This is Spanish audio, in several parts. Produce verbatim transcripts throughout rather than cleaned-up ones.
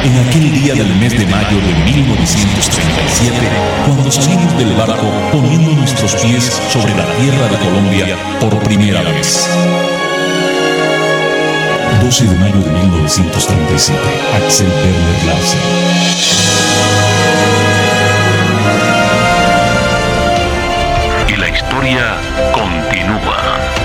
en aquel día del mes de mayo de mil novecientos treinta y siete, cuando salimos del barco poniendo nuestros pies sobre la tierra de Colombia por primera vez. doce de mayo de mil novecientos treinta y siete, Axel Werner Larsen. Y la historia continúa.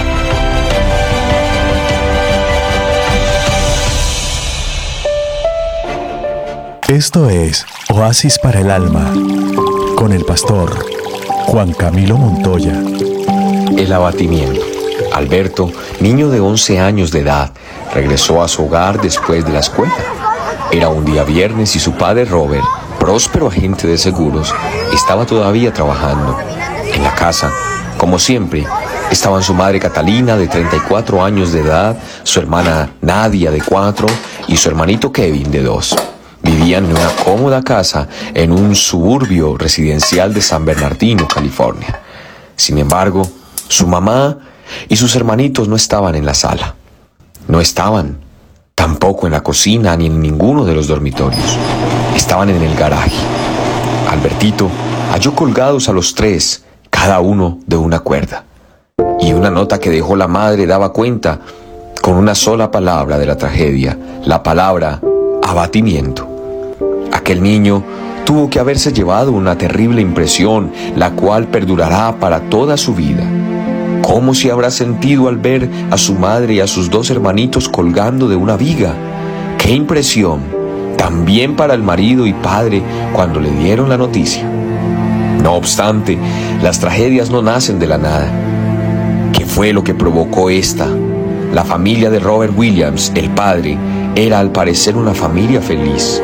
Esto es Oasis para el Alma, con el pastor Juan Camilo Montoya. El abatimiento. Alberto, niño de once años de edad, regresó a su hogar después de la escuela. Era un día viernes y su padre Robert, próspero agente de seguros, estaba todavía trabajando. En la casa, como siempre, estaban su madre Catalina, de treinta y cuatro años de edad, su hermana Nadia, de cuatro, y su hermanito Kevin, de dos. Vivían en una cómoda casa en un suburbio residencial de San Bernardino, California. Sin embargo, su mamá y sus hermanitos no estaban en la sala. No estaban tampoco en la cocina ni en ninguno de los dormitorios. Estaban en el garaje. Albertito halló colgados a los tres, cada uno de una cuerda. Y una nota que dejó la madre daba cuenta con una sola palabra de la tragedia, la palabra abatimiento. Aquel niño tuvo que haberse llevado una terrible impresión, la cual perdurará para toda su vida. ¿Cómo se habrá sentido al ver a su madre y a sus dos hermanitos colgando de una viga? ¡Qué impresión! También para el marido y padre cuando le dieron la noticia. No obstante, las tragedias no nacen de la nada. ¿Qué fue lo que provocó esta? La familia de Robert Williams, el padre, era al parecer una familia feliz.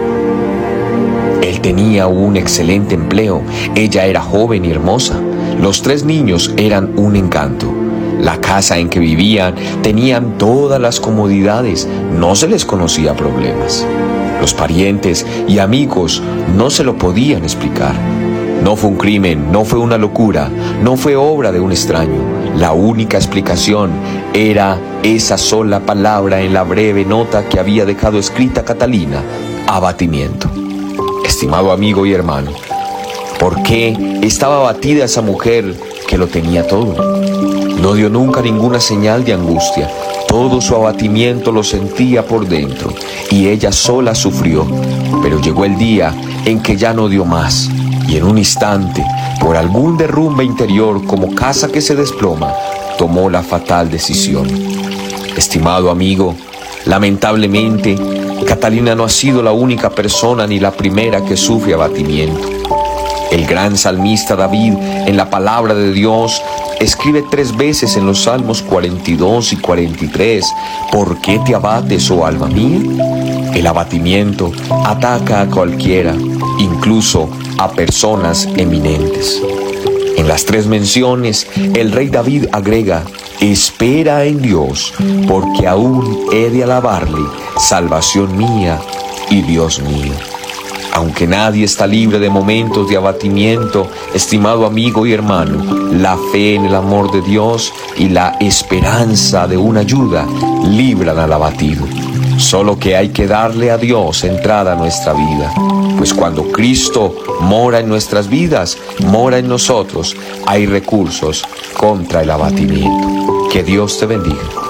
Él tenía un excelente empleo, ella era joven y hermosa. Los tres niños eran un encanto. La casa en que vivían tenían todas las comodidades, no se les conocía problemas. Los parientes y amigos no se lo podían explicar. No fue un crimen, no fue una locura, no fue obra de un extraño. La única explicación era esa sola palabra en la breve nota que había dejado escrita Catalina: abatimiento. Estimado amigo y hermano, ¿por qué estaba abatida esa mujer que lo tenía todo? No dio nunca ninguna señal de angustia. Todo su abatimiento lo sentía por dentro y ella sola sufrió. Pero llegó el día en que ya no dio más y en un instante, por algún derrumbe interior como casa que se desploma, tomó la fatal decisión. Estimado amigo, lamentablemente, Catalina no ha sido la única persona ni la primera que sufre abatimiento. El gran salmista David, en la palabra de Dios, escribe tres veces en los Salmos cuarenta y dos y cuarenta y tres: ¿por qué te abates, oh alma mía? El abatimiento ataca a cualquiera, incluso a personas eminentes. En las tres menciones, el rey David agrega: espera en Dios, porque aún he de alabarle, salvación mía y Dios mío. Aunque nadie está libre de momentos de abatimiento, estimado amigo y hermano, la fe en el amor de Dios y la esperanza de una ayuda libran al abatido. Solo que hay que darle a Dios entrada a nuestra vida, pues cuando Cristo mora en nuestras vidas, mora en nosotros, hay recursos contra el abatimiento. Que Dios te bendiga.